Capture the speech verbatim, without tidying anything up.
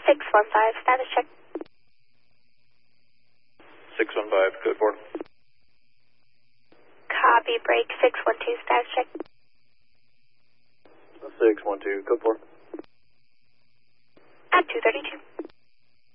six one five, status check. six one five, code four. Copy, break six one two, status check. six one two, code four. At two thirty-two.